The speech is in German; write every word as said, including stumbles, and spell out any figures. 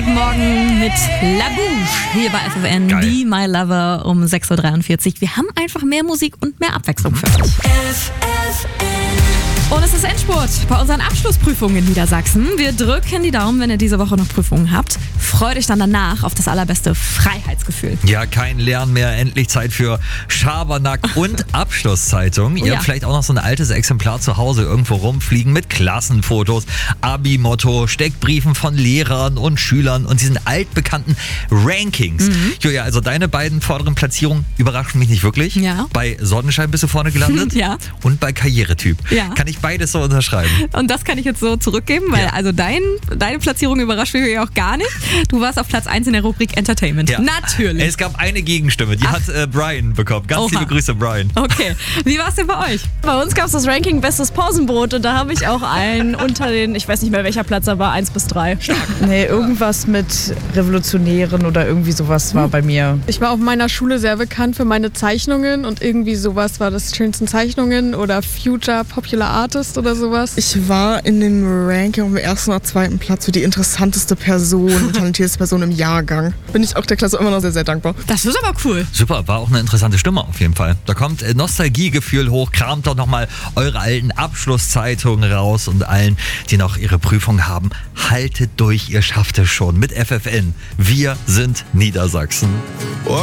Guten Morgen mit La Bouche hier bei F F N, Geil. Be My Lover um sechs Uhr dreiundvierzig. Wir haben einfach mehr Musik und mehr Abwechslung für euch. F F N. Und es ist Endspurt bei unseren Abschlussprüfungen in Niedersachsen. Wir drücken die Daumen, wenn ihr diese Woche noch Prüfungen habt. Freut euch dann danach auf das allerbeste Freiheitsgefühl. Ja, kein Lernen mehr, endlich Zeit für Schabernack und Abschlusszeitung. Ihr Ja. habt vielleicht auch noch so ein altes Exemplar zu Hause irgendwo rumfliegen mit Klassenfotos, Abi-Motto, Steckbriefen von Lehrern und Schülern und diesen altbekannten Rankings. Mhm. Julia, also deine beiden vorderen Platzierungen überraschen mich nicht wirklich. Ja. Bei Sonnenschein bist du vorne gelandet Ja. und bei Karrieretyp. Ja. Kann ich beides so unterschreiben. Und das kann ich jetzt so zurückgeben, weil Ja. also dein, deine Platzierung überrascht mich auch gar nicht. Du warst auf Platz eins in der Rubrik Entertainment. Ja. Natürlich. Es gab eine Gegenstimme, die Ach. hat äh, Brian bekommen. Ganz Oha. liebe Grüße, Brian. Okay. Wie war es denn bei euch? Bei uns gab es das Ranking Bestes Pausenbrot und da habe ich auch einen unter den, ich weiß nicht mehr welcher Platz, aber eins bis drei. Nee, irgendwas mit Revolutionären oder irgendwie sowas war bei mir. Ich war auf meiner Schule sehr bekannt für meine Zeichnungen und irgendwie sowas war das schönsten Zeichnungen oder Future Popular Artist oder sowas. Ich war in dem Ranking auf dem ersten oder zweiten Platz für die interessanteste Person, talentierteste Person im Jahrgang. Bin ich auch der Klasse immer noch sehr, sehr dankbar. Das ist aber cool. Super, war auch eine interessante Stimme auf jeden Fall. Da kommt äh, Nostalgiegefühl hoch, kramt doch nochmal eure alten Abschlusszeitungen raus und allen, die noch ihre Prüfung haben, haltet durch, ihr schafft es schon mit F F N. Wir sind Niedersachsen.